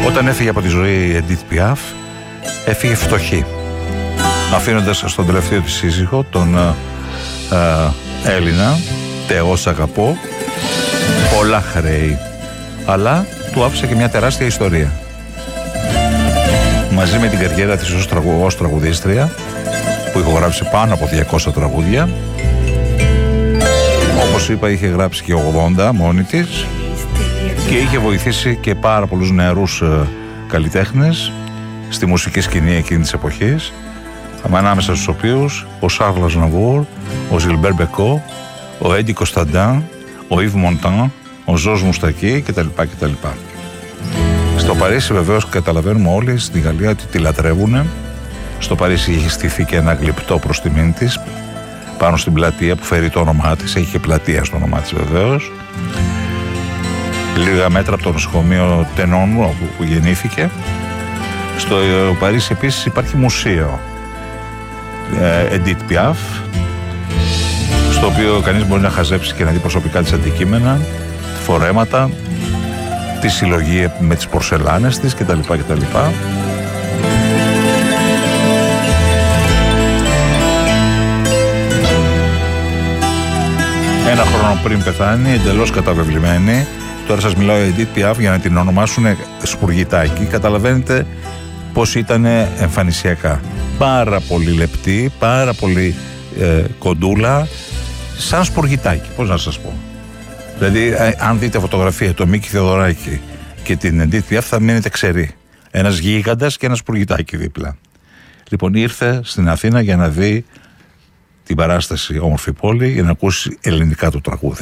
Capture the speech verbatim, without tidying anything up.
Όταν έφυγε από τη ζωή η Edith Piaf, έφυγε φτωχή, αφήνοντας στον τελευταίο της σύζυγο, τον α, α, Έλληνα, Θεό σ' αγαπώ, πολλά χρέη, αλλά του άφησε και μια τεράστια ιστορία. Μαζί με την καριέρα της ως, τραγου, ως τραγουδίστρια, που ηχογράψει πάνω από διακόσια τραγούδια, όπως είπα είχε γράψει και ογδόντα μόνη της και είχε βοηθήσει και πάρα πολλούς νεαρούς ε, καλλιτέχνες στη μουσική σκηνή εκείνη της εποχής, ανάμεσα στους οποίους ο Σάρλ Αznavour, ο Ζιλμπέρ Μπεκό, ο Έντι Κωνσταντάν, ο Ιβ Μοντάν, ο Ζορζ Μουστακί κτλ. κτλ. Στο Παρίσι βεβαίως καταλαβαίνουμε όλοι, στη Γαλλία, ότι τη λατρεύουνε. Στο Παρίσι είχε στηθεί και ένα γλυπτό προς τιμήν της πάνω στην πλατεία που φέρει το όνομά της, έχει και πλατεία στο όνομά της βεβαίως, λίγα μέτρα από το νοσοκομείο Τενών όπου που γεννήθηκε. Στο Παρίσι επίσης υπάρχει μουσείο Edith Piaf, στο οποίο κανείς μπορεί να χαζέψει και να δει προσωπικά της αντικείμενα, φορέματα, τη συλλογή με τις πορσελάνες της κτλ. κτλ. Ένα χρόνο πριν πεθάνει, εντελώς καταβεβλημένη. Τώρα σας μιλάω η Edith Piaf για να την ονομάσουν σπουργητάκι. Καταλαβαίνετε πως ήταν εμφανισιακά. Πάρα πολύ λεπτή, πάρα πολύ ε, κοντούλα, σαν σπουργητάκι, πώς να σας πω. Δηλαδή, ε, αν δείτε φωτογραφία το Μίκη Θεοδωράκη και την Edith Piaf θα μείνετε ξεροί. Ένας γίγαντας και ένα σπουργητάκι δίπλα. Λοιπόν, ήρθε στην Αθήνα για να δει την παράσταση Όμορφη Πόλη, για να ακούσει ελληνικά το τραγούδι.